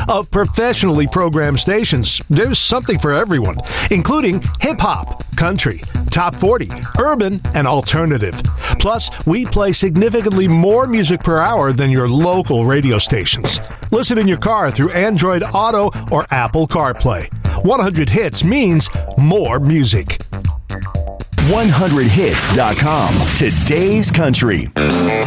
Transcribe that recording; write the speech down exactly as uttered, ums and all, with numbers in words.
of professionally programmed stations. There's something for everyone, including hip-hop, country, top forty, urban, and alternative. Plus, we play significantly more music per hour than your local radio stations. Listen in your car through Android Auto or Apple CarPlay. one hundred hits means more music. one hundred hits dot com. Today's country.